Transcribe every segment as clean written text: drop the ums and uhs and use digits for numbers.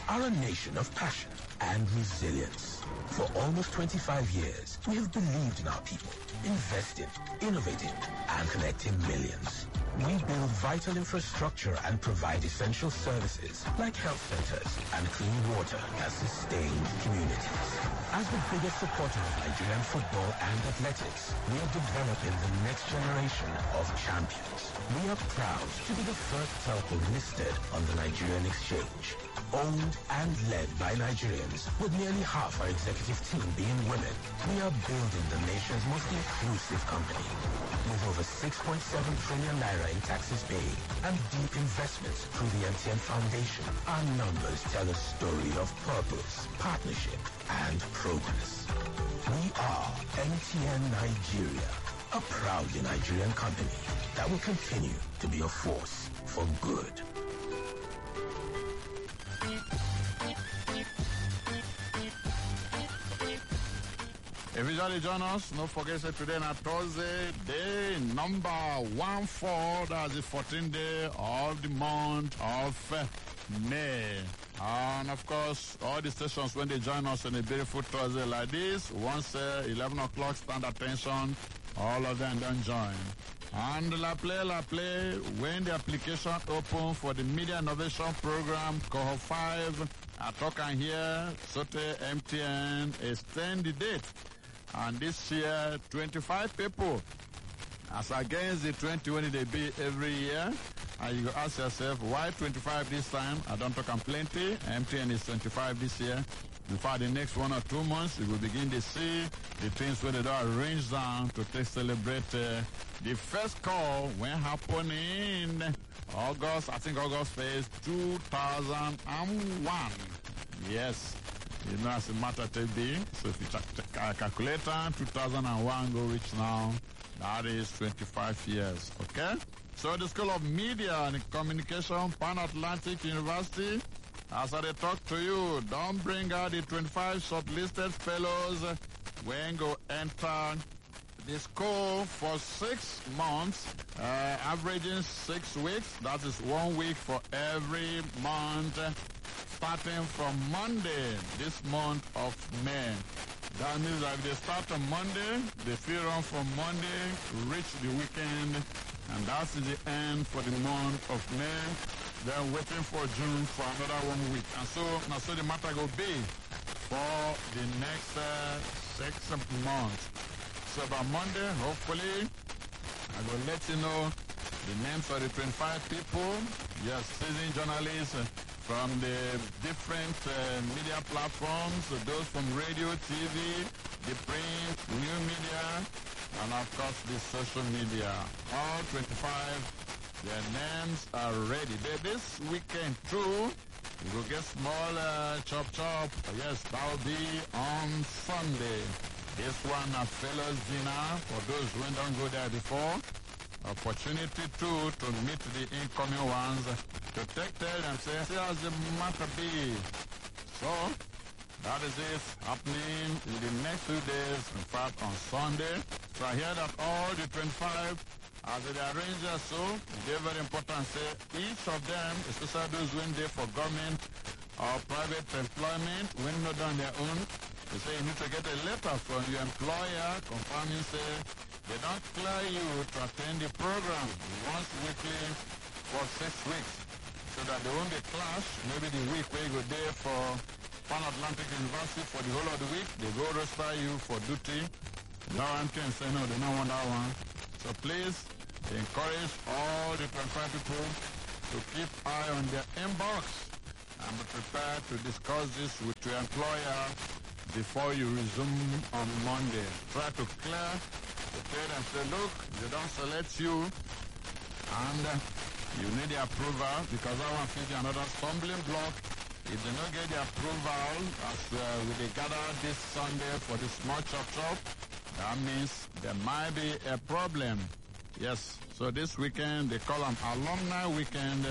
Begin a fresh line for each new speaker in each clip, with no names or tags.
are a nation of passion and resilience. For almost 25 years, we have believed in our people, invested, innovated, and connecting millions. We build vital infrastructure and provide essential services like health centers and clean water that sustain communities. As the biggest supporter of Nigerian football and athletics, we are developing the next generation of champions. We are proud to be the first telco listed on the Nigerian exchange. Owned and led by Nigerians, with nearly half our executive team being women, we are building the nation's most inclusive company. With over 6.7 trillion naira in taxes paid and deep investments through the MTN Foundation, our numbers tell a story of purpose, partnership, and progress. We are MTN Nigeria, a proudly Nigerian company that will continue to be a force for good.
If you just join us, don't forget that today is Thursday, day number 14, that's the 14th day of the month of May. And of course, all the stations, when they join us on a beautiful Thursday like this, once 11 o'clock, stand attention, all of them don't join. And La Play, when the application open for the Media Innovation Program, Cohort 5, I talk and hear, Sote MTN extend the date. And this year, 25 people, as against the 20 when they be every year. And you go ask yourself, why 25 this time? I don't talk and plenty. MTN is 25 this year. In fact, the next 1 or 2 months, we will begin to see the things where they don't arrange down to celebrate the first call when happen in August, I think August 1st, 2001. Yes. You know, as a matter to be. So if you calculate 2001 go reach now, that is 25 years. Okay? So the School of Media and Communication, Pan Atlantic University, as I talk to you, don't bring out the 25 shortlisted fellows when go enter the school for 6 months, averaging 6 weeks. That is 1 week for every month, starting from Monday, this month of May. That means that if they start on Monday, they feel run from Monday, reach the weekend, and that's the end for the month of May. They're waiting for June for another 1 week. And so the matter will be for the next 6 months. So by Monday, hopefully, I will let you know the names of the 25 people, yes, seasoned journalists from the different media platforms, those from radio, TV, the print, new media, and of course the social media. All 25, their names are ready. This weekend too, we will get small chop. Yes, that will be on Sunday. This one a fellows dinner for those who don't go there before. Opportunity too to meet the incoming ones, to tell them, say how's the matter be. So that is it happening in the next 2 days, in fact on Sunday. So I hear that all the 25 as they arrange it, so they're very important. Say each of them, especially those when they for government or private employment, when not done their own, they say you need to get a letter from your employer confirming say they don't clear you to attend the program once weekly for 6 weeks, so that they won't be clash. Maybe the week where you go there for Pan Atlantic University for the whole of the week, they go register you for duty. Now I'm trying to say no, they don't want that one. So please encourage all the 25 people to keep eye on their inbox and be prepared to discuss this with your employer before you resume on Monday. Try to clear the trade and say, look, they don't select you and you need the approval, because that one feels another stumbling block. If they don't get the approval as we gather this Sunday for the small chop, that means there might be a problem. Yes, so this weekend, they call them Alumni Weekend.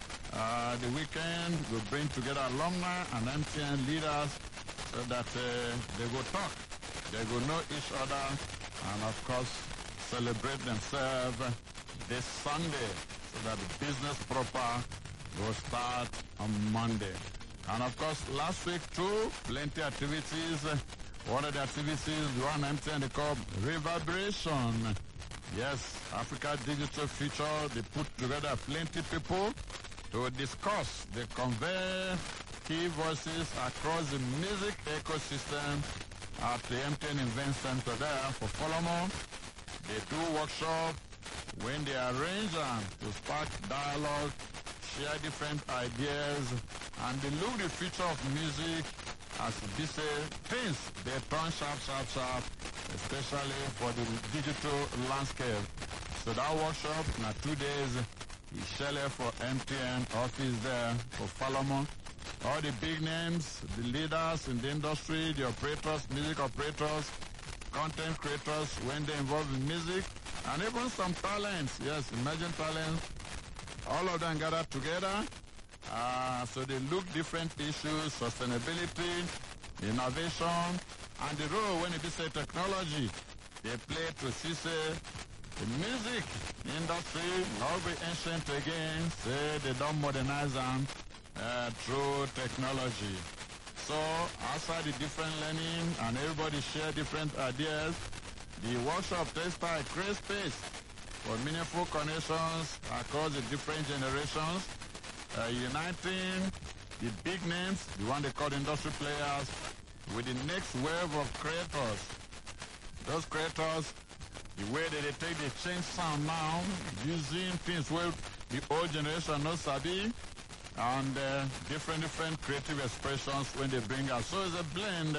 The weekend will bring together alumni and MTN leaders so that they will talk, they will know each other, and of course celebrate themselves this Sunday so that the business proper will start on Monday. And of course, last week too, plenty activities. One of the activities, the one MTN they call Reverberation. Yes, Africa Digital Future, they put together plenty people to discuss, they convey key voices across the music ecosystem at the MTN Event Center there for Folomo. They do workshop when they arrange them to spark dialogue, share different ideas, and they look the future of music as they say things they turn sharp, especially for the digital landscape. So that workshop na 2 days is scheduled for MTN office there for Falomo. All the big names, the leaders in the industry, the operators, music operators, content creators when they involve in music, and even some talents, yes, emerging talents, all of them gathered together. So they look different issues, sustainability, innovation, and the role when it is a technology they play to see say the music industry not be ancient again, say they don't modernize them through technology. So outside the different learning and everybody share different ideas, the workshop takes time, create space for meaningful connections across the different generations, uniting the big names, the one they call industry players, with the next wave of creators. Those creators, the way that they take the change sound now, using things where the old generation knows sabi, and different creative expressions when they bring us. So it's a blend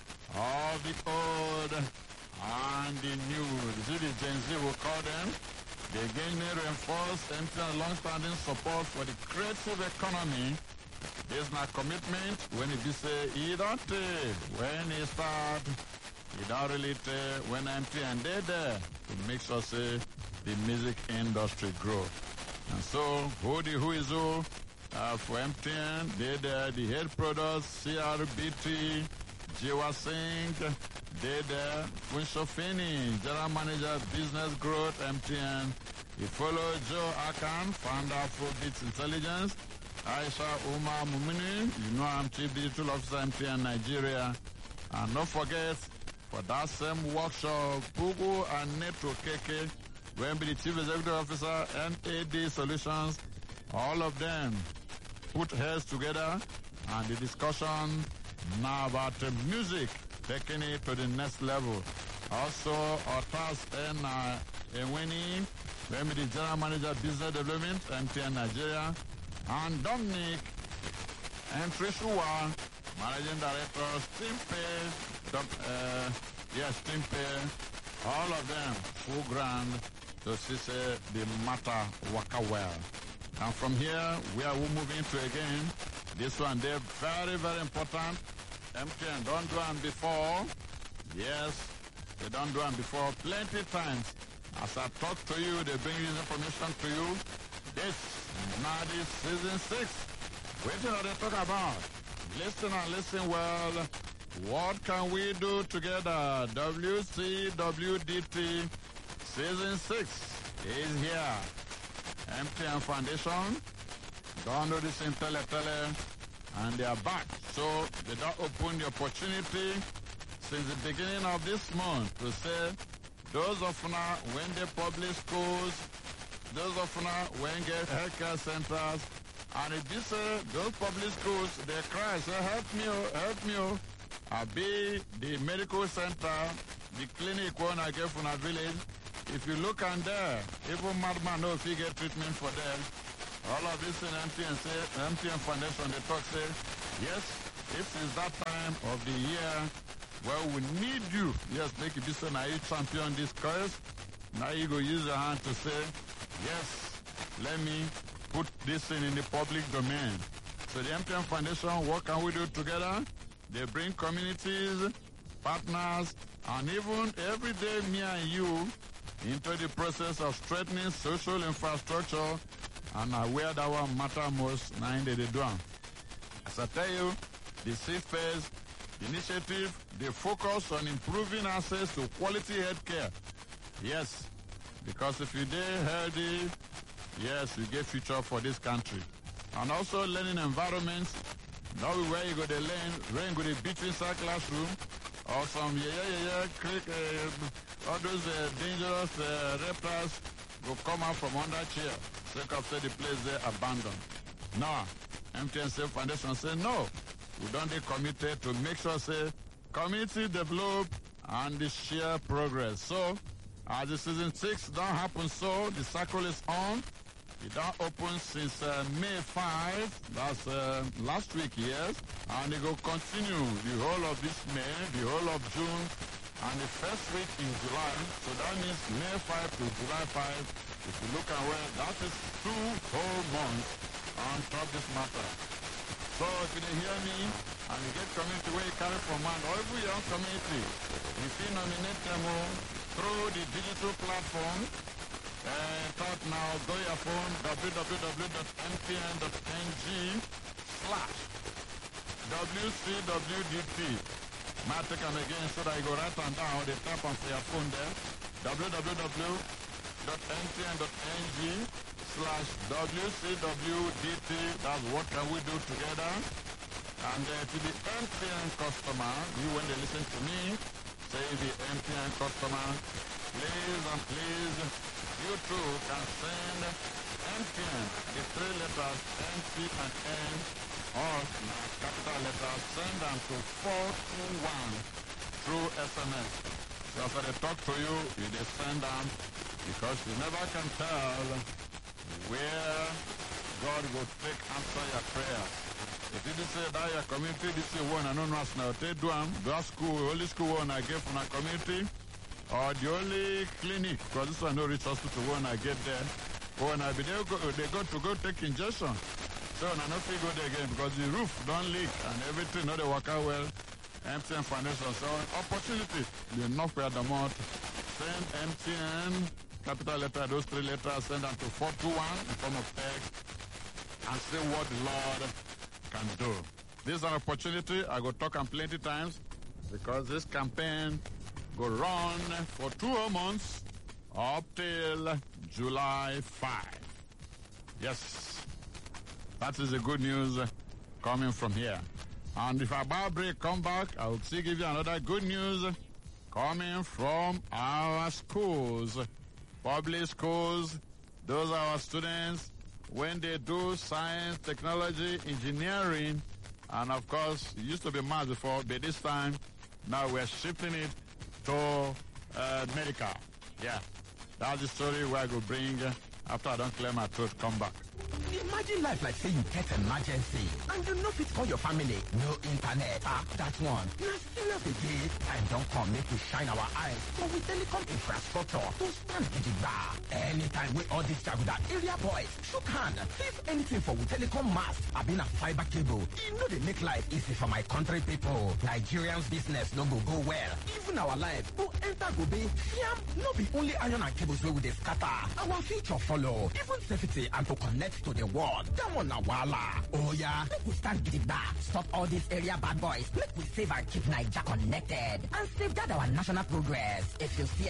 of the old and the new. The Gen Z will call them. They again reinforce MTN long-standing support for the creative economy. There's my commitment when it be say, he don't when he start, he don't really when MTN they there to make sure say the music industry grow. And so, who is who? For MTN, they there, the head products, CRBT, Jiwa Singh, they there, Funsho Fini, General Manager, Business Growth, MTN. You follow Joe Akan, founder of Bits Intelligence, Aisha Umar Mumini, you know I'm Chief Digital Officer, MTN Nigeria. And don't forget, for that same workshop, Pugu and Neto Keke, when be the Chief Executive Officer, NAD Solutions, all of them put heads together, and the discussion now about music, taking it to the next level. Also, Otas and Winnie, when be the General Manager Business Development, MTN Nigeria, and Dominic and Trishua, Managing Director, Steampay, Steampay, all of them full grand to see the matter work well. And from here, we are moving to again. This one, they're very important. MTN don't do them before. Yes, they don't do them before plenty times. As I talk to you, they bring this information to you. This, now this season 6. What are they talk about? Listen and listen well. What can we do together? WCWDT season 6 is here. MTN Foundation, don't do this in tele, and they are back. So they don't open the opportunity since the beginning of this month to say those of now when they public schools, those of now when get healthcare centers, and if this those public schools they cry, say help me, I be the medical center, the clinic one I get from a village. If you look on there, even madman know if you get treatment for them. All of this in MTN Foundation, they talk say, yes, this is that time of the year where we need you. Yes, make it be so now you champion this cause. Now you go use your hand to say, yes, let me put this in the public domain. So the MTN Foundation, what can we do together? They bring communities, partners, and even every day me and you into the process of strengthening social infrastructure and where that one matter most now in the do. As I tell you, the Safe Phase initiative, they focus on improving access to quality healthcare. Yes, because if you stay healthy, yes, you get future for this country. And also learning environments Not where you go to learn, rain go to beat inside classroom, or some all those dangerous reptiles go come out from under chair. Sake of say the place there abandoned. Now, MTN Safe Foundation say no. We don't be committed to make sure say community develop and the share progress. So, as the season 6 don't happen so, the circle is on. It don't open since May 5, that's last week, yes. And it will continue the whole of this May, the whole of June, and the first week in July. So that means May 5 to July 5. If you look at where, that is 2 whole months on top this matter. So if you didn't hear me, and you get community where you carry from man, or every young community, if you nominate them through the digital platform, talk now, go your phone, www.mpn.ng/WCWDT. Might take them again so that you go right on down, they tap on your phone there, www.mpn.ng/WCWDT. That's what can we do together. And to the MTN customer, you when they listen to me, say the MTN customer, please and please, you too can send MTN, the 3 letters MP and N, or capital letters, send them to 421 through SMS. So after they talk to you, you just send them, because you never can tell where God will take answer your prayer. If you say that your community, this is one, I don't know now, they do that school, only school one I get from a community, or the only clinic, because this one no reach hospital one I get there. When I be there, they go to take injection. So I no fit go there again because the roof don't leak and everything, no they work out well. MTN Foundation, so opportunity, the enough for the amount. Send MTN, capital letter, those 3 letters, send them to 421 in form of text, and say what the Lord can do. This is an opportunity, I go talk and plenty times, because this campaign go run for 2 whole months up till July 5. Yes, that is the good news coming from here. And if our break come back, I will still give you another good news coming from our schools. Public schools, those are our students, when they do science, technology, engineering, and of course, it used to be math before, but this time, now we're shifting it to medical. Yeah, that's the story we're going to bring after I don't clear my throat, come back.
Imagine life like say you get emergency and you know fit call your family. No internet. That one. Na serious again. Time don't come make we shine our eyes. So we telecom infrastructure to stand gidigba. Anytime we all this with that area boys shook hand. If anything for we telecom mast, I been a fiber cable. You know they make life easy for my country people. Nigerians business no go well. Even our life go enter go be yam. No be only iron and cables where we dey scatter. Our future follow. Even safety and to connect to the world. That one na wala. Oh yeah. Make we stand gidigba. Stop all these area bad boys. Make we save and keep Nigeria connected and safeguard our national progress. If you see